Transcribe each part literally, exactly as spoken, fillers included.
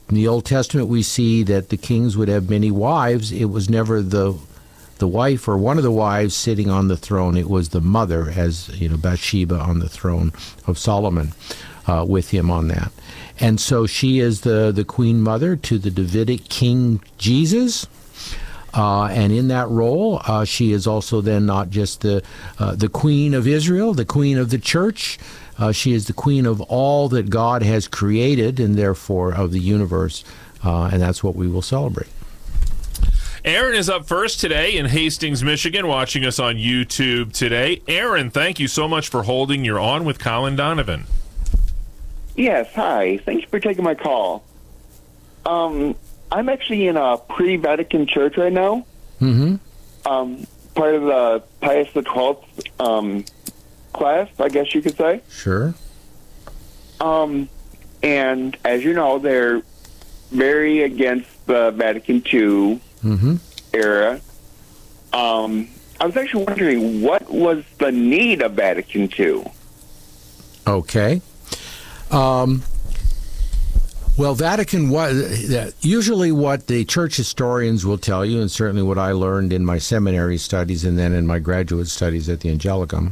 in the Old Testament we see that the kings would have many wives. It was never the the wife or one of the wives sitting on the throne. It was the mother, as you know, Bathsheba on the throne of Solomon, uh, with him on that. And so she is the, the queen mother to the Davidic King Jesus. Uh, and in that role, uh, she is also then not just the uh, the queen of Israel, the queen of the church. Uh, she is the queen of all that God has created, and therefore of the universe. Uh, and that's what we will celebrate. Aaron is up first today in Hastings, Michigan, watching us on YouTube today. Aaron, thank you so much for holding. You're on with Colin Donovan. Yes, hi. Thank you for taking my call. Um, I'm actually in a pre-Vatican church right now. Mm-hmm. Um, part of the Pius the twelfth um, class, I guess you could say. Sure. Um, and as you know, they're very against the Vatican two mm-hmm. era. Um, I was actually wondering, what was the need of Vatican two? Okay. Um, well, Vatican was usually what the church historians will tell you, and certainly what I learned in my seminary studies and then in my graduate studies at the Angelicum,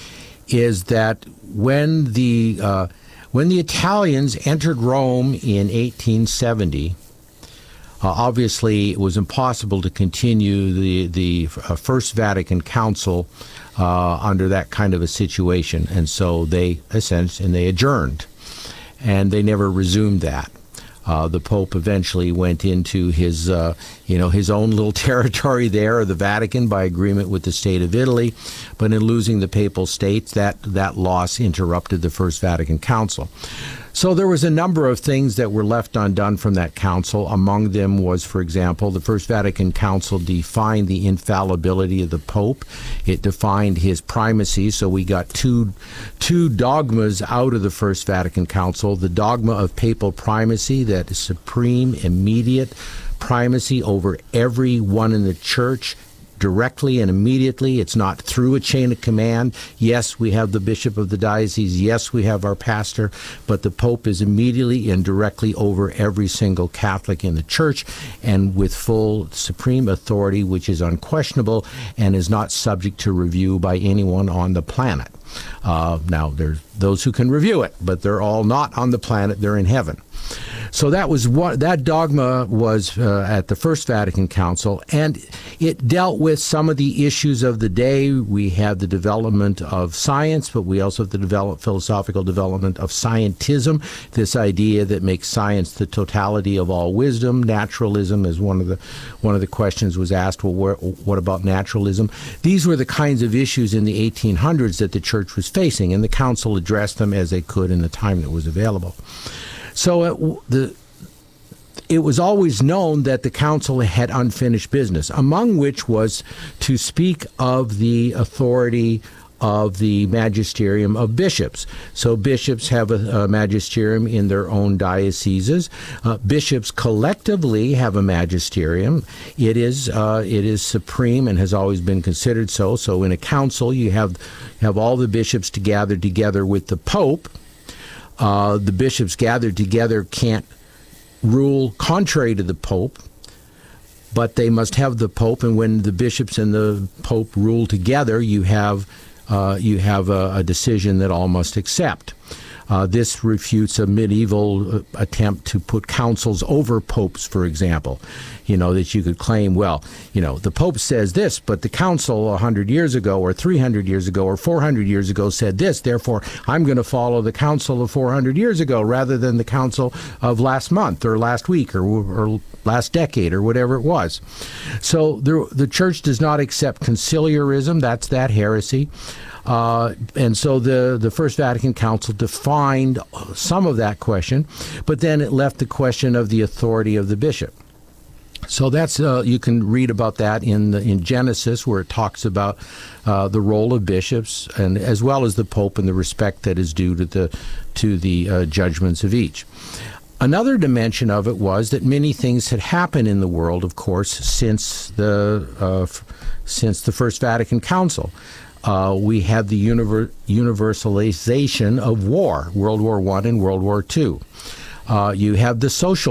is that when the uh, when the Italians entered Rome in eighteen seventy, uh, obviously it was impossible to continue the the uh, First Vatican Council uh, under that kind of a situation, and so they essentially and they adjourned. And they never resumed that. Uh, the Pope eventually went into his, uh, you know, his own little territory there, the Vatican, by agreement with the state of Italy. But in losing the Papal States, that that loss interrupted the First Vatican Council. So there was a number of things that were left undone from that council. Among them was, for example, the First Vatican Council defined the infallibility of the Pope. It defined his primacy. So we got two, two dogmas out of the First Vatican Council. The dogma of papal primacy, that is supreme, immediate primacy over everyone in the church, directly and immediately. It's not through a chain of command. Yes, we have the bishop of the diocese. Yes, we have our pastor. But the Pope is immediately and directly over every single Catholic in the church, and with full supreme authority, which is unquestionable and is not subject to review by anyone on the planet. Uh, now, there's those who can review it, but they're all not on the planet. They're in heaven. So that was what that dogma was uh, at the First Vatican Council, and it dealt with some of the issues of the day. We have the development of science, but we also have the develop, philosophical development of scientism, this idea that makes science the totality of all wisdom. Naturalism is one of the one of the questions was asked. Well, where, what about naturalism? These were the kinds of issues in the eighteen hundreds that the church was facing, and the council addressed them as they could in the time that was available. So it, the, it was always known that the council had unfinished business, among which was to speak of the authority of the magisterium of bishops. So bishops have a, a magisterium in their own dioceses. Uh, bishops collectively have a magisterium. It is uh, it is supreme and has always been considered so. So in a council, you have have all the bishops to gather together with the Pope. Uh, the bishops gathered together can't rule contrary to the Pope, but they must have the Pope. And when the bishops and the Pope rule together, you have uh, you have a, a decision that all must accept. Uh, this refutes a medieval attempt to put councils over popes, for example. You know, that you could claim, well, you know, the Pope says this, but the council one hundred years ago or three hundred years ago or four hundred years ago said this, therefore I'm going to follow the council of four hundred years ago rather than the council of last month or last week or, or last decade or whatever it was. So the, the church does not accept conciliarism. That's that heresy. Uh, and so the, the First Vatican Council defined some of that question, but then it left the question of the authority of the bishop. So that's uh, you can read about that in the, in Genesis, where it talks about uh, the role of bishops, and as well as the Pope and the respect that is due to the to the uh, judgments of each. Another dimension of it was that many things had happened in the world, of course, since the uh, f- since the First Vatican Council. Uh, we had the univer- universalization of war, World War One and World War Two. Uh, you have the social